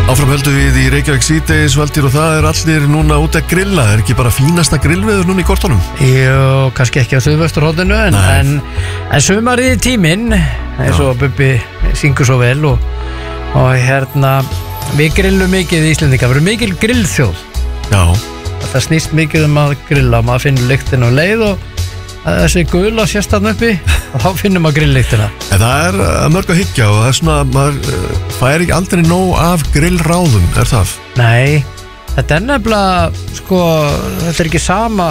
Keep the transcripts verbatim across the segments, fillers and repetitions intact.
Áfram höldum við í Reykjavík síðdegis, Valtýr, og það er allir núna út að grilla. Er ekki bara fínasta grillveður núna í kortunum? Jú, kannski ekki á suðvesturhorninu en, en, en sumarið í tíminn eins og Bubbi syngur svo vel og, og hérna við grillum mikið í Íslendinga, við erum mikil grillþjóð. Já. Það snýst mikið um að grilla, maður finnur lyktin og leið og þessi gula sést þarna uppi og þá finnum maður grilllyktina. En það er að mörg að hyggja og það er svona, maður fær ekki aldrei nóg af grillráðum, er það? Nei, þetta er nefnilega, sko, þetta er ekki sama.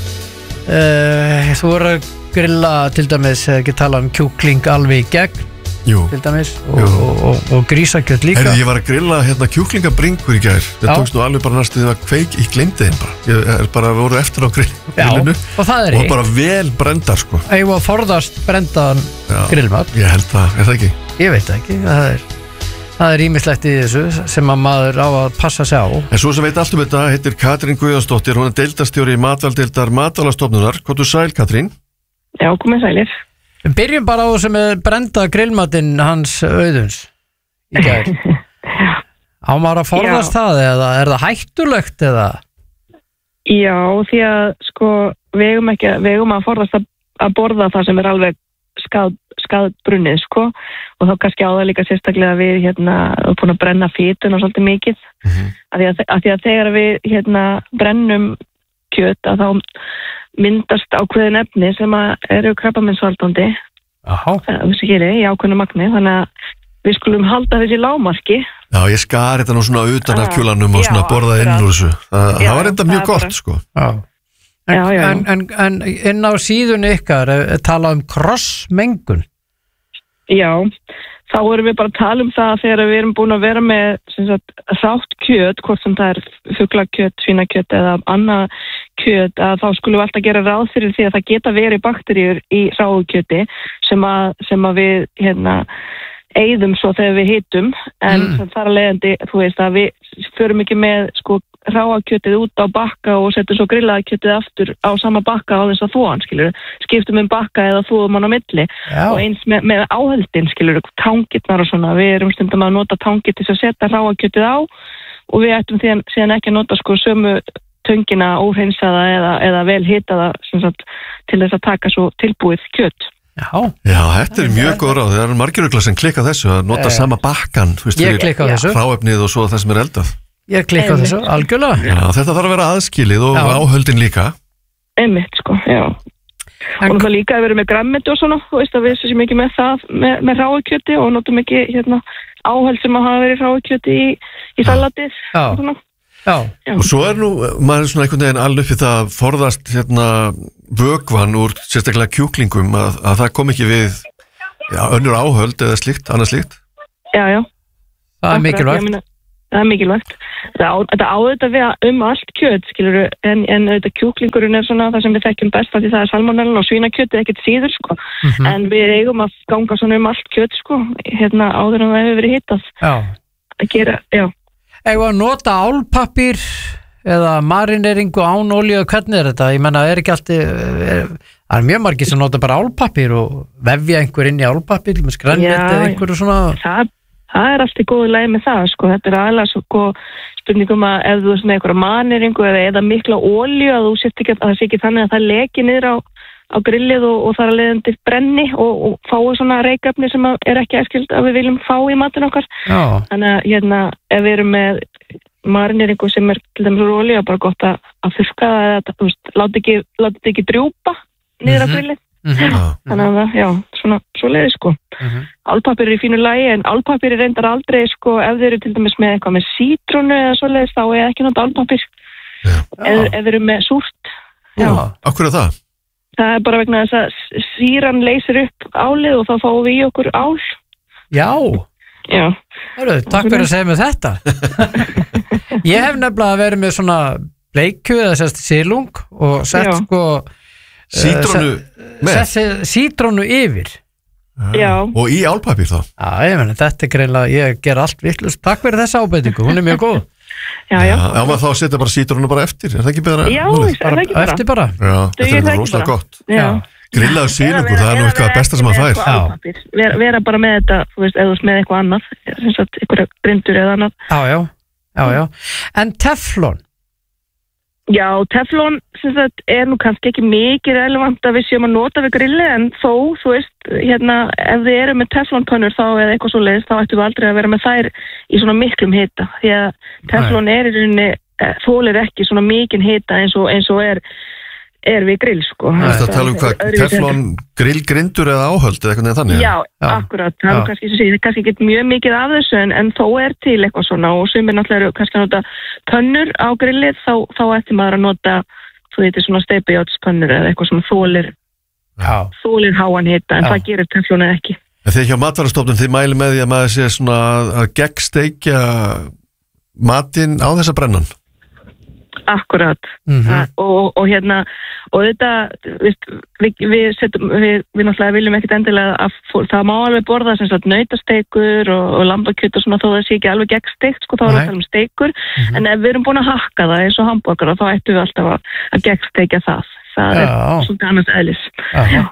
Uh, þú voru að grilla til dæmis, ekki tala um kjúkling alveg í gegn. Jú. Til dæmis og, og, og, og grísakjöt líka. Heyrðu, ég var að grilla hérna kjúklingabringur í gær. Það tókst nú alveg bara næstu því að kveik, ég glemdi þeim bara. Ég er bara voru eftir á grill, grillinu. Já, og það er og bara vel brendar, sko. Ég var að forðast brendan grillmat. Ég held það, er það ekki? Ég veit ekki, það er það er ýmislegt í þessu sem að maður á að passa sig á. En svo sem veit allt um þetta heitir Katrín Guðjónsdóttir, hún er deildarstjóri í matvæladeildar Matvælastofnunar. Komdu sæl, Katrín. Já, komið sælir. Við byrjum bara á sem er brenda grillmatinn hans Auðuns í gær. Á maður að forðast það eða er það hættulegt eða? Já, því að sko við eigum ekki, við eigum að forðast að, að borða það sem er alveg skad, skadbrunnið sko og þá kannski á það líka sérstaklega við hérna búin að brenna fitun og svolítið mikið. Mm-hmm. Af því að, að því að þegar við hérna brennum kjöt að þá myndast ákveðin efni sem að eru krabbameinsvaldandi í ákveðinu magni, þannig að við skulum halda þessi lágmarki. Já, ég skar þetta nú svona utan af kjulanum og svona borða inn úr þessu. Það, já, það var enda mjög gott, bara, sko. Já. En, já, já. En, en, en inn á síðunni ykkar er talað um krossmengun. Já, þá erum við bara að tala um það þegar við erum búin að vera með sem sagt, hrátt kjöt, hvort sem það er fuglakjöt, svínakjöt eða annað kjöt, að þá skulum við alltaf gera ráð fyrir því að það geta verið bakteríur í hráu kjöti sem að, sem að við hérna eyðum svo þegar við hitum en mm. þar að leiðandi, þú veist að við förum ekki með sko hráa kjötið út á bakka og setjum svo grillaða kjötið aftur á sama bakka á þess að þóan, skilur, skiptum um bakka eða þóðum hann á milli. Já. Og eins með, með áhöldin, skilur, tangirnar og svona, við erum stundum að nota tangir til að setja hráa kjötið á og við ættum síðan, síðan ekki að nota sko sömu töngina óhreinsaða eða, eða vel hitaða sem sagt, til þess að taka svo tilbúið kjöt. Já. Já, þetta er mjög góð ráð. Það eru margir öglar sem klikka þessu að nota e... sama bakkan, þú veist, ég klikka þessu. Hráefnið og svo það sem er eldað. Ég klikka á þessu, algjörlega. Já, þetta þarf að vera aðskilið og já. Áhöldin líka. Einmitt, sko, já. En... Og það líka að vera með grammeti og svona, þú veist að við séum ekki með það, með, með hráekjöti og notum ekki hérna, áhöld sem að hafa verið hráekjöti í, í salatið. Já. Og svona. Já. Já. Og svo er nú, maður er svona einhvern veginn alveg upp í það að forðast hérna vökvan úr sérstaklega kjúklingum að, að það kom ekki við já, önnur áhöld eða slíkt, annað slíkt. Já, já. Það er mikilvægt. Það er mikilvægt. Þetta á þetta við um allt kjöt, skilur, en, en þetta kjúklingurinn er svona það sem við þekkjum best, því það er salmonellan og svínakjötið ekkert síður, sko. Mm-hmm. En við eigum að ganga svona um allt kjöt, sko, hérna áður en það hefur verið hitað. Já. Að gera, já. Eða að nota álpappír eða marineringu án olíu, hvernig er þetta? Ég menna, er ekki alltaf, er, það er mjög margir sem nota bara álpappír og vefja einhver inn í álpappír með skrænnet eða einhverju svona. Það, það er alltaf góðu leið með það, sko. Þetta er aðlega svo spurningum að ef þú er svona einhverja marineringu eða, eða mikla olíu að þú sért ekki að það sé ekki þannig að það leki niður á á grillið og, og þar að leiðandi brenni og, og fái svona reykefni sem er ekki æskild að við viljum fá í matinn okkar. Já. Þannig að hérna, ef við erum með marineringu sem er til dæmis úr olíu, bara gott að, að þurrka það eða, þú veist, láta ekki, láta þetta ekki drjúpa niður á grillið. Mm-hmm. Þannig að það, já, svona, svo leiði, sko. Mm-hmm. Álpappir er í fínu lagi, en álpappir er reyndar aldrei, sko, ef þeir eru til dæmis með eitthvað með sítrónu eða svo leiðis, þá er ekki nátt álpappir. Ef, ef þeir eru með súrt. Já. Af hverju það? Það er bara vegna þess að sýran leysir upp álið og þá fáum við í okkur ál. Já. Já. Hörru, takk fyrir að segja mig þetta. Ég hef nefnilega verið með svona bleikju eða sérst silung og sett Já. Sko sítrónu uh, með? Sett sítrónu yfir. Já. Og í álpappír þá? Já, ég meni, þetta er greinlega, ég ger allt vitlaust. Takk fyrir þessa ábendingu, hún er mjög góð. Já, já. Já, maður þá setja bara sítrónu bara eftir, er það ekki betra? Já, er það ekki bara? Eftir bara. Já, þetta er rosalega gott. Já. Grillaður sílungur, það er nú eitthvað besta sem maður fær. Vera, vera bara með þetta, þú veist, eða með eitthvað annað, sem sagt, einhverja grindur eða annað. Já, já, já, já. En teflon? Já, teflon, sem sagt, er nú kannski ekki mikið relevant að við séum að nota við grilli, en þó, þú veist, hérna, ef þið eru með teflonpönnur þá eða eitthvað svo leiðist, þá ættum við aldrei að vera með þær í svona miklum hita, því að teflon er í rauninni, þolir ekki svona mikinn hita eins og, eins og er er við grill, sko. Það er að tala um hvað, teflon, grillgrindur eða áhöld eða eitthvað þannig? Já, já, akkurat. Það er kannski, sé, kannski ekki mjög mikið af þessu en, en þó er til eitthvað svona og sem er náttúrulega kannski að nota pönnur á grillið þá, þá ætti maður að nota þú veitir svona steypijátspönnur eða eitthvað svona þólir þólir háan hita en já. Það gerir teflonið ekki. En þegar hjá Matvælastofnun þið mæli með því að maður sé svona að geggsteikja matinn á þessa brennan? Akkurat mm-hmm. og, og hérna og þetta við, við, setjum, við, við náttúrulega viljum ekkert endilega að fór, það má alveg borða sem sagt nautasteikur og, og lambakjöt og svona þó það sé ekki alveg geggsteikt sko þá er það að tala um steikur mm-hmm. en ef við erum búin að hakka það eins og hambúrgara þá ættum við alltaf að, að geggsteikja það það Já. Er svolítið annars eðlis Já.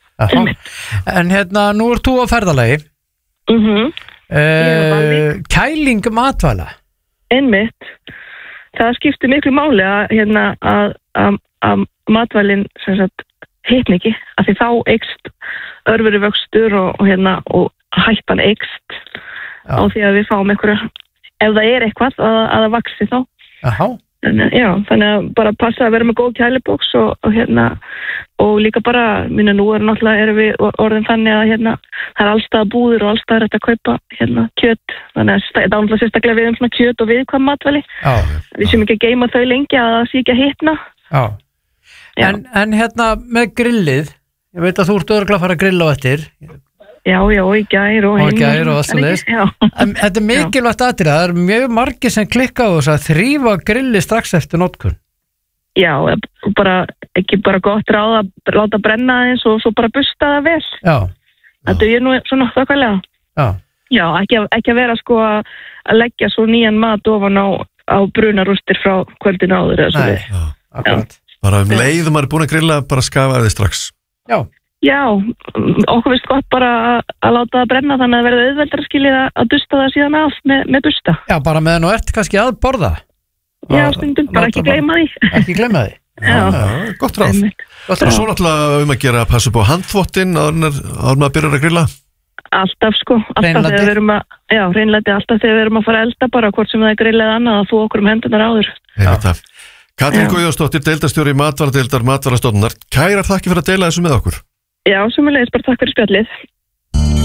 En hérna nú er þú á ferðalagi mm-hmm. uh, kæling matvæla einmitt það skiptir miklu máli að, hérna, að, að, að matvælinn sem sagt hitni ekki, af því þá eykst örveruvöxtur og, og, hérna, og hættan eykst já. Á því að við fáum einhverju, ef það er eitthvað að, að það vaxi þá. Þannig, já, þannig að bara passa að vera með góð kælibóks og, og, hérna, og líka bara, minna nú er náttúrulega erum við orðin þannig að hérna, það er allstað búður og allstað er þetta að kaupa hérna, kjöt, þannig að það er náttúrulega sérstaklega við um svona kjöt og viðkvæm matvæli. Já. Við séum ekki að geyma þau lengi að það sé ekki að hitna. Já. Já. En, en hérna með grillið, ég veit að þú ert örugglega að fara að grilla á eftir. Já, já, og í gær og heim. Og í gær og allt svoleiðis. En þetta er mikilvægt atriði, það er mjög margir sem klikka á þess að þrífa grilli strax eftir notkun. Já, bara, ekki bara gott ráð að láta brenna eins og svo bara busta það vel. Já. Þetta er nú svona þokkalega. Já. Já, ekki, ekki að vera sko að leggja svo nýjan mat ofan á, á brunarústir frá kvöldin áður. Nei, já, akkurat. Bara um leiðum maður er búin að grilla, bara skafa þið strax. Já. Já, okkur vist gott bara að láta það brenna þannig að verða auðveldar skiljið að dusta það síðan af með, með busta. Já, bara meðan og ert kannski að borða. Já, stundum, bara ekki gleyma því. Ekki gleyma því. Já, já gott ráð. Og svo náttúrulega um að gera að passa upp á handþvottinn áður maður að byrja að grilla. Alltaf sko, alltaf þegar við erum að, já, hreinlæti alltaf þegar við erum að fara að elda bara hvort sem það er grilla eða annað að þú okkur um hendunar áður. Katrín Guðjónsdóttir, deildarstjóri Matvæladeildar Matvælastofnunar, kærar þakki fyrir að deila þessu með okkur. Já, sömuleiðis, bara takk fyrir spjallið.